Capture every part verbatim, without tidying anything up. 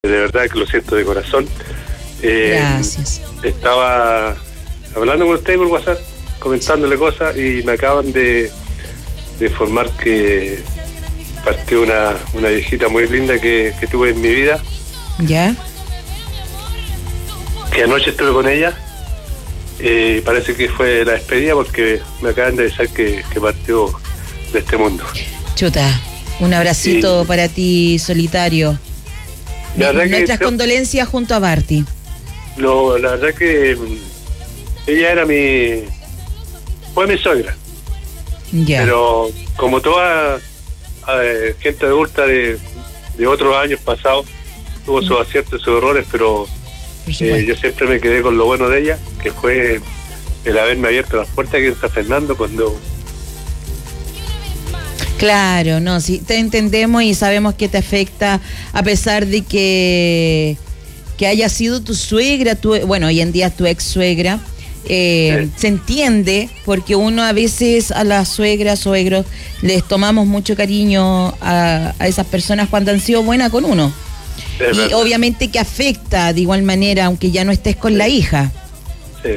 de verdad que lo siento de corazón. Eh, Gracias. Estaba hablando con usted por WhatsApp, comentándole cosas, y me acaban de, de informar que partió una, una viejita muy linda que, que tuve en mi vida. ¿Ya? Que anoche estuve con ella. Eh, parece que fue la despedida porque me acaban de decir que, que partió de este mundo. Chuta, un abracito Sí. para ti, Solitario. La verdad Nuestras que, condolencias junto a Barty. lo, la verdad que mm, ella era mi... fue mi suegra. Ya. Pero como toda eh, gente adulta de, de otros años pasados, tuvo sus aciertos y sus errores, pero eh, yo siempre me quedé con lo bueno de ella, que fue el haberme abierto las puertas aquí en San Fernando cuando... Claro, no, sí, te entendemos y sabemos que te afecta, a pesar de que, que haya sido tu suegra, tu, bueno, hoy en día es tu ex suegra. Eh, Sí. Se entiende, porque uno a veces a las suegras, suegros, les tomamos mucho cariño a, a esas personas cuando han sido buenas con uno. Es Y verdad. obviamente que afecta de igual manera, aunque ya no estés con Sí. la hija. Sí.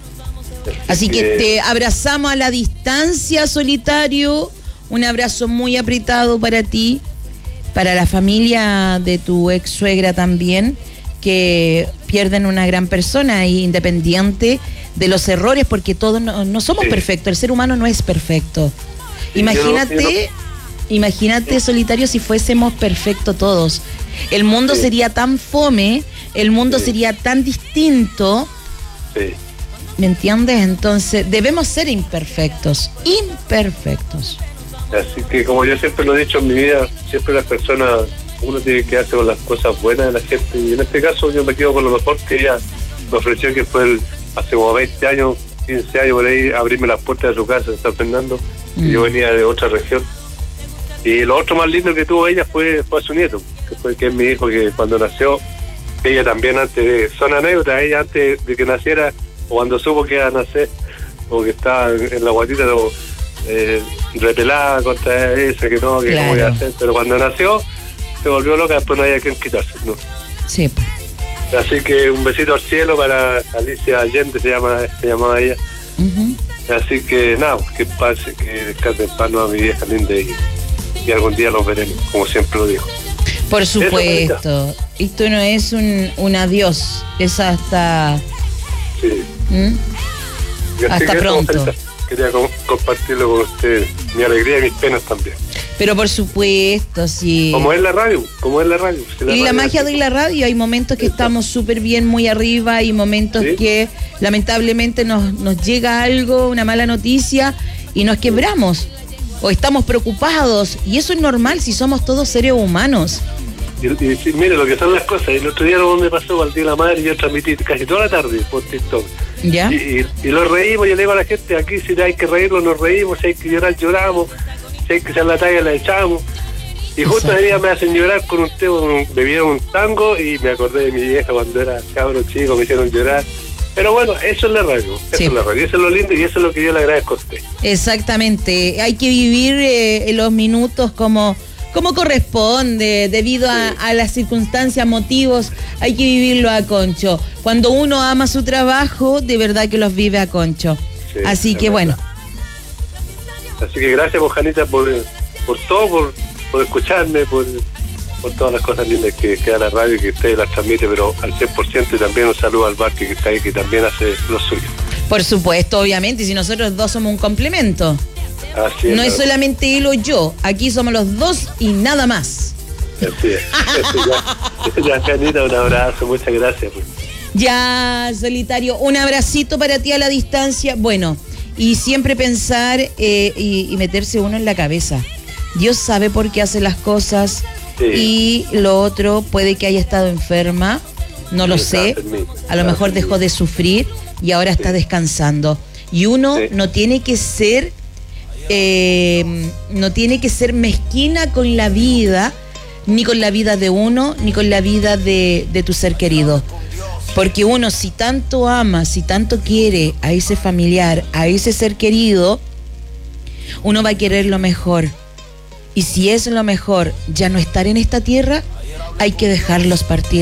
Así que te abrazamos a la distancia, Solitario. Un abrazo muy apretado para ti, para la familia de tu ex suegra también, que pierden una gran persona, y independiente de los errores, porque todos no, no somos Sí. perfectos, el ser humano no es perfecto. Sí, Imagínate, yo no- yo imagínate, Solitario, si fuésemos perfectos todos. El mundo Sí. sería tan fome, el mundo Sí. sería tan distinto. Sí. ¿Me entiendes? Entonces, debemos ser imperfectos, imperfectos. Así que, como yo siempre lo he dicho en mi vida, siempre las personas, uno tiene que quedarse con las cosas buenas de la gente, y en este caso yo me quedo con lo mejor que ella me ofreció, que fue el, hace como veinte años, quince años por ahí, abrirme las puertas de su casa en San Fernando, Mm. y yo venía de otra región. Y lo otro más lindo que tuvo ella fue, fue a su nieto, que fue que es mi hijo, que cuando nació, ella también antes de, son anécdotas, ella antes de que naciera, o cuando supo que iba a nacer, o que estaba en, en la guatita, lo, eh, repelada contra esa, que no, que Claro. cómo iba a hacer, pero cuando nació, se volvió loca, después no había quien quitarse, ¿no? Sí, pues. Así que un besito al cielo para Alicia Allende, se llama, se llamaba ella. Ujú. Así que nada, que pase, que descanse en paz, no, a mi vieja linda, y, y algún día los veremos, como siempre lo digo. Por Eso, supuesto. Esto no es un, un adiós, es hasta... Sí. ¿Mm? Y así Hasta que eso, pronto. Margarita, quería com- compartirlo con ustedes, mi alegría y mis penas también. Pero por supuesto, sí. Como es la radio, como es la radio. Si Y la radio magia es de así. la radio, hay momentos que Exacto. estamos súper bien, muy arriba, y momentos Sí. que lamentablemente nos, nos llega algo, una mala noticia, y nos quebramos. O estamos preocupados, y eso es normal si somos todos seres humanos. Y, y, sí, mire lo que son las cosas. El otro día no me pasó al Día de la Madre, y yo transmití casi toda la tarde por TikTok. ¿Ya? Y, y, y lo reímos, yo le digo a la gente, aquí si hay que reírlo, nos reímos, si hay que llorar, lloramos, si hay que hacer la talla, la echamos. Y justo Exacto. ese día me hacen llorar con un té, un- bebieron un tango, y me acordé de mi vieja cuando era cabro chico, me hicieron llorar. Pero bueno, eso es la radio, eso Sí. es la radio, eso es lo lindo, y eso es lo que yo le agradezco a usted. Exactamente, hay que vivir eh, los minutos como, como corresponde, debido a, Sí. a las circunstancias, motivos, hay que vivirlo a concho. Cuando uno ama su trabajo, de verdad que los vive a concho. Sí, Así es que bueno, verdad. Así que gracias, pues, Janita, por, por todo, por, por escucharme, por, por todas las cosas lindas que, que da la radio y que usted las transmite, pero al cien por ciento, y también un saludo al Barty que está ahí, que también hace lo suyo. por supuesto, obviamente, si nosotros dos somos un complemento. Así No es la- solamente él o yo, aquí somos los dos y nada más. Así es. Eso ya, ya, Janita, un abrazo, muchas gracias. Pues. Ya, Solitario, un abracito para ti a la distancia. Bueno, y siempre pensar eh, y, y meterse uno en la cabeza. Dios sabe por qué hace las cosas. Sí. Y lo otro, puede que haya estado enferma, no lo Sí, sé. estaba enfermita, A lo estaba mejor dejó enfermita. de sufrir y ahora está Sí. descansando. Y uno Sí. no tiene que ser, eh, no tiene que ser mezquina con la vida, ni con la vida de uno, ni con la vida de, de tu ser querido. Porque uno, si tanto ama, si tanto quiere a ese familiar, a ese ser querido, uno va a querer lo mejor. Y si es lo mejor ya no estar en esta tierra, hay que dejarlos partir.